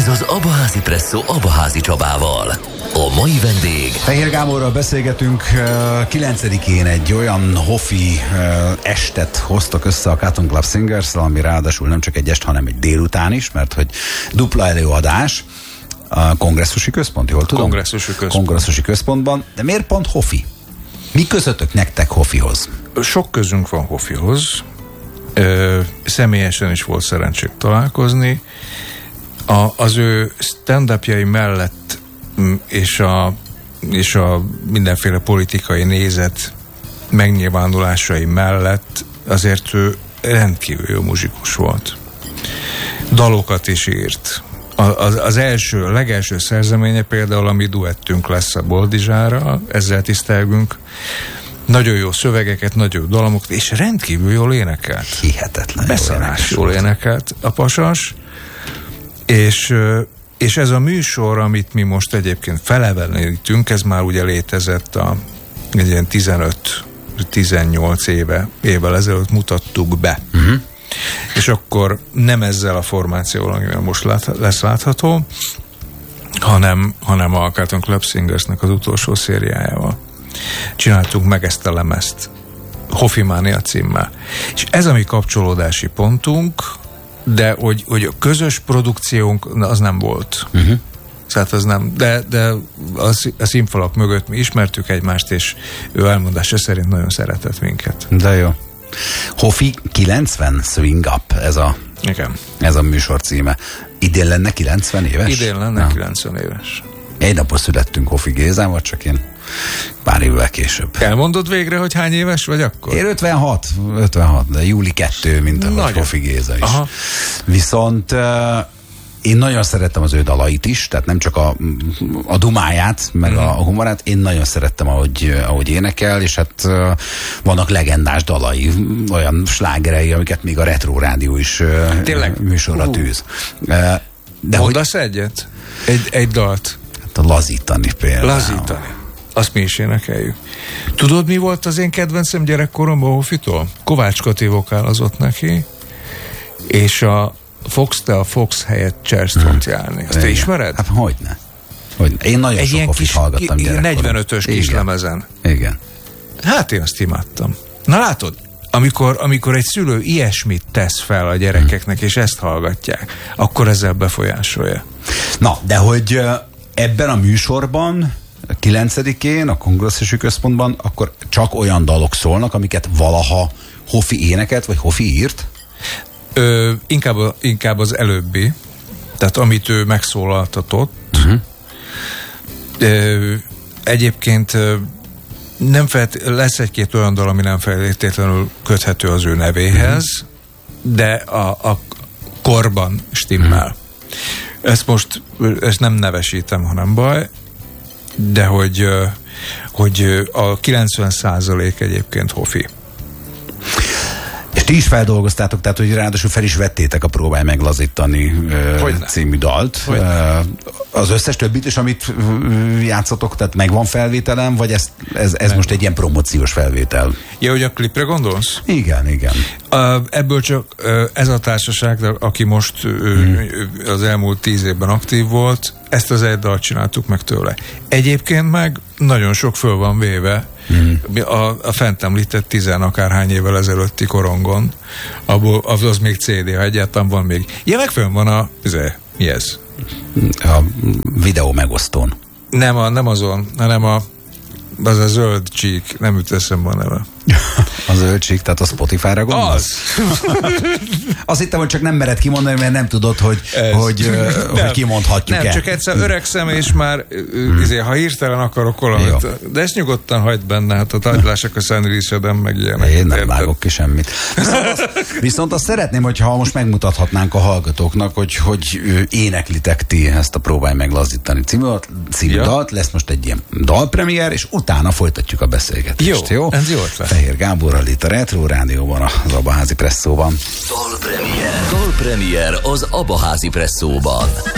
az Abaházi Presszó Abaházi Csabával. A mai vendég... Fehér Gáborral beszélgetünk. 9-én egy olyan hofi estet hoztak össze a Cotton Club Singers, ami ráadásul nem csak egy est, hanem egy délután is, mert hogy dupla előadás. A kongresszusi központ, jól tudom? Kongresszusi központban. De miért pont hofi? Mi közöttök nektek hofihoz? Sok közünk van hofihoz. Személyesen is volt szerencsém találkozni. Az ő stand-upjai mellett és a mindenféle politikai nézet megnyilvánulásai mellett azért ő rendkívül jó muzsikus volt. Dalokat is írt. A legelső szerzeménye például a mi duettünk lesz a Boldizsára, ezzel tisztelgünk. Nagyon jó szövegeket, nagyon jó dalomokat, és rendkívül jól énekelt. Hihetetlen. Beszarás jól énekelt a pasas. És ez a műsor, amit mi most egyébként felevenítünk, ez már ugye létezett egy ilyen 15-18 évvel ezelőtt mutattuk be. Uh-huh. És akkor nem ezzel a formációval, amivel most lesz látható, hanem a Cotton Club Singersnek az utolsó szériájával. Csináltuk meg ezt a lemezt, Hofimánia címmel. És ez a mi kapcsolódási pontunk, de hogy a közös produkciónk az nem volt. Uh-huh. Tehát az nem, de a színfalak mögött mi ismertük egymást, és ő elmondása szerint nagyon szeretett minket. De jó. Hofi 90 Swing Up, ez a műsor címe. Idén lenne 90 éves? Idén lenne 90 éves. Egy napon születtünk Hofi Gézával, csak én pár évvel később. Elmondod végre, hogy hány éves vagy akkor? Én 56, de júli 2, mint ahogy Hofi Géza is. Aha. Viszont én nagyon szerettem az ő dalait is, tehát nem csak a dumáját, meg a humorát, én nagyon szerettem, ahogy énekel, és hát vannak legendás dalai, olyan slágerei, amiket még a Retro Rádió is műsorra tűz. Mondasz egyet? Egy dalt? Hát a Lazítani például. Lazítani. Azt mi is énekeljük. Tudod, mi volt az én kedvencem gyerekkoromban Hofitól? Kovács Kati vokálozott neki, és a Fox helyett Csersztont járni. Azt te ismered? Hát hogyne. Én nagyon sok Hofit hallgattam gyerekkoromban. 45-ös kis lemezen. Igen. Hát én azt imádtam. Na látod, amikor egy szülő ilyesmit tesz fel a gyerekeknek, és ezt hallgatják, akkor ezzel befolyásolja. Na, de hogy ebben a műsorban 9-én a kongresszusi központban akkor csak olyan dalok szólnak, amiket valaha Hofi énekelt, vagy Hofi írt? Inkább az előbbi, tehát amit ő megszólaltatott. Egyébként lesz egy-két olyan dal, ami nem feltétlenül köthető az ő nevéhez, de a korban stimmel. Ezt nem nevesítem, hanem baj, de hogy a 90% egyébként Hofi. És ti is feldolgoztátok, tehát hogy ráadásul fel is vettétek a Próbálj Meglazítani című dalt. Az összes többit is, amit játszotok, tehát megvan felvételem, vagy ez most egy ilyen promóciós felvétel? Ja, hogy a klipre gondolsz? Igen. Ebből csak ez a társaság, aki most az elmúlt 10 évben aktív volt, ezt az egy dalt csináltuk meg tőle. Egyébként meg nagyon sok föl van véve a fent említett 10 akárhány évvel ezelőtti korongon, abból az még CD, ha egyáltalán van még. Ja, meg fönn van mi ez? A videó megosztón. Nem azon, hanem az a zöld csík, nem jut eszembe a neve. A zöld csík, tehát a Spotify-ra gondolsz? Azt hittem, hogy csak nem mered kimondani, mert nem tudod, hogy kimondhatjuk-e. Nem, csak egyszer öregszem, és már ha hirtelen akarok valamit. De ezt nyugodtan hagyd benne, hát a tárgyalások a Szentrízsedem meg ilyenek. Én nem vágok ki semmit. Viszont azt szeretném, hogyha most megmutathatnánk a hallgatóknak, hogy éneklitek ti ezt a Próbálj Meglazítani című dalt. Lesz most egy ilyen dalpremiér, és utána folytatjuk a beszélgetést. Jó? Ez jó. Fehér Gáborral itt a Retro Rádióban, az Abaházi Presszóban. Dalpremiér az Abaházi Presszóban.